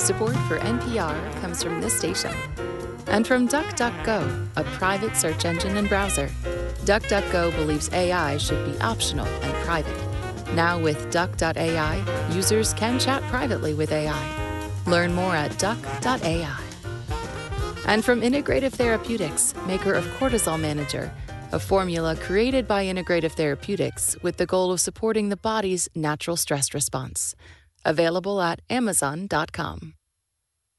Support for NPR comes from this station and from DuckDuckGo, a private search engine and browser. DuckDuckGo believes AI should be optional and private. Now with Duck.ai, users can chat privately with AI. Learn more at Duck.ai. And from Integrative Therapeutics, maker of Cortisol Manager, a formula created by Integrative Therapeutics with the goal of supporting the body's natural stress response. Available at Amazon.com.